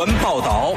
闻报道。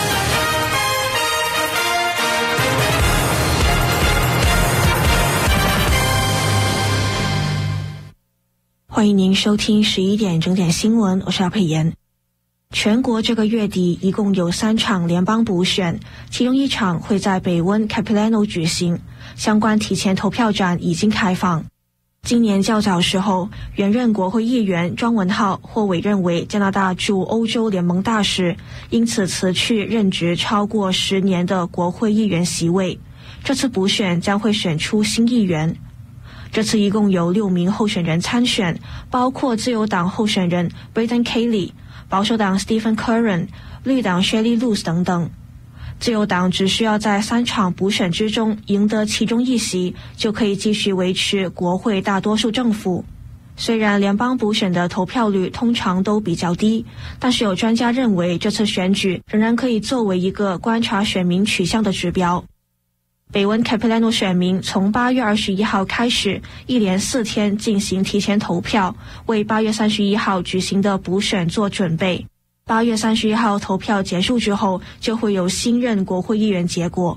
欢迎您收听11点整点新闻，我是阿佩妍。全国这个月底一共有3场联邦补选，其中1场会在北温 Capilano 举行，相关提前投票站已经开放。今年较早时候，原任国会议员庄文浩获委任为加拿大驻欧洲联盟大使，因此辞去任职超过10年的国会议员席位。这次补选将会选出新议员。这次一共有6名候选人参选，包括自由党候选人 Brayden Cayley、保守党 Stephen Curran、绿党 Shelley Luz 等等。自由党只需要在3场补选之中赢得其中1席，就可以继续维持国会大多数政府。虽然联邦补选的投票率通常都比较低，但是有专家认为这次选举仍然可以作为一个观察选民取向的指标。北温 Capilano 选民从8月21号开始，一连4天进行提前投票，为8月31号举行的补选做准备。8月31号投票结束之后，就会有新任国会议员结果。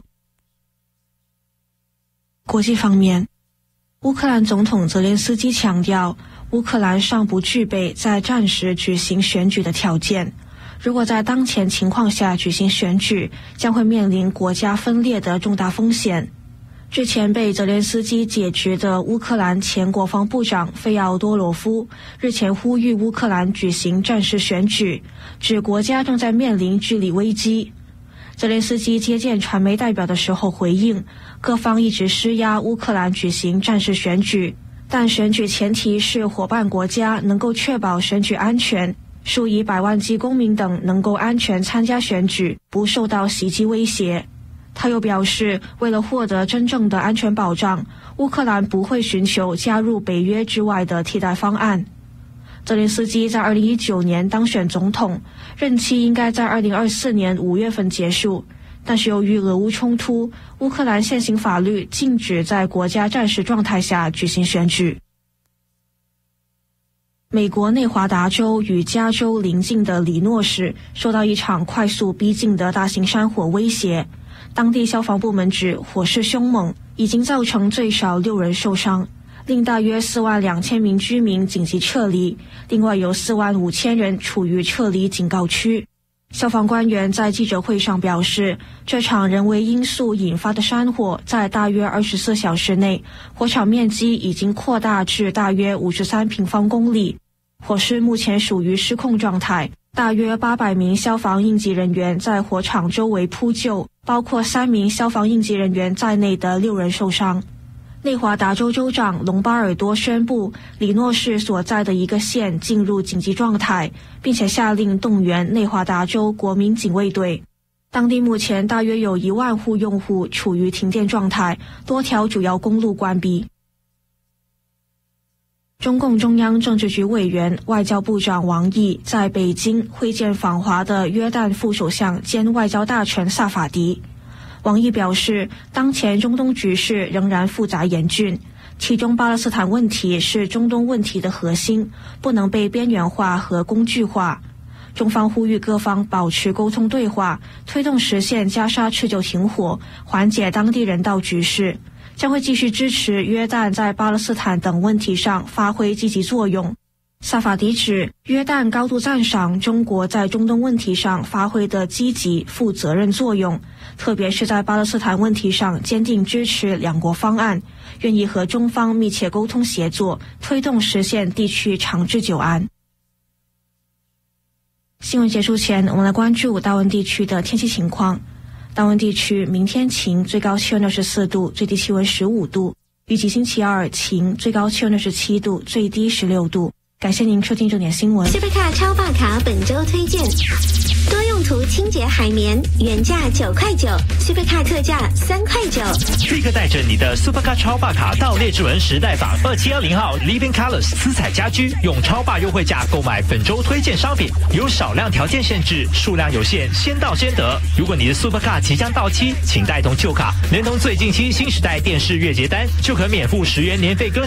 国际方面，乌克兰总统泽连斯基强调，乌克兰尚不具备在战时举行选举的条件。如果在当前情况下举行选举，将会面临国家分裂的重大风险。之前被泽连斯基解职的乌克兰前国防部长费奥多罗夫日前呼吁乌克兰举行战时选举，指国家正在面临治理危机。泽连斯基接见传媒代表的时候回应，各方一直施压乌克兰举行战时选举，但选举前提是伙伴国家能够确保选举安全，数以百万计公民等能够安全参加选举，不受到袭击威胁。他又表示，为了获得真正的安全保障，乌克兰不会寻求加入北约之外的替代方案。泽连斯基在2019年当选总统，任期应该在2024年5月份结束，但是由于俄乌冲突，乌克兰现行法律禁止在国家战时状态下举行选举。美国内华达州与加州邻近的里诺市受到一场快速逼近的大型山火威胁，当地消防部门指火势凶猛，已经造成最少6人受伤，令大约42000名居民紧急撤离，另外有45000人处于撤离警告区。消防官员在记者会上表示，这场人为因素引发的山火在大约24小时内，火场面积已经扩大至大约53平方公里，火势目前属于失控状态。大约800名消防应急人员在火场周围扑救，包括3名消防应急人员在内的6人受伤。内华达州州长隆巴尔多宣布，里诺市所在的一个县进入紧急状态，并且下令动员内华达州国民警卫队。当地目前大约有1万户用户处于停电状态，多条主要公路关闭。中共中央政治局委员、外交部长王毅在北京会见访华的约旦副首相兼外交大臣萨法迪。王毅表示，当前中东局势仍然复杂严峻，其中巴勒斯坦问题是中东问题的核心，不能被边缘化和工具化。中方呼吁各方保持沟通对话，推动实现加沙持久停火，缓解当地人道局势。将会继续支持约旦在巴勒斯坦等问题上发挥积极作用。萨法迪指，约旦高度赞赏中国在中东问题上发挥的积极、负责任作用，特别是在巴勒斯坦问题上坚定支持2国方案，愿意和中方密切沟通协作，推动实现地区长治久安。新闻结束前，我们来关注大温地区的天气情况。大温地区明天晴，最高气温24度，最低气温15度。预计星期二晴，最高气温27度，最低16度。感谢您收听重点新闻。 Supercar 超霸卡本周推荐：多用途清洁海绵，原价9块9 ，Supercar 特价3块9。 立刻带着你的 Supercar 超霸卡到列治文时代坊2720号 Living Colors 私彩家居，用超霸优惠价购买本周推荐商品，有少量条件限制，数量有限，先到先得。如果你的 Supercar 即将到期，请带同旧卡，连同最近期新时代电视月结单，就可免付10元年费更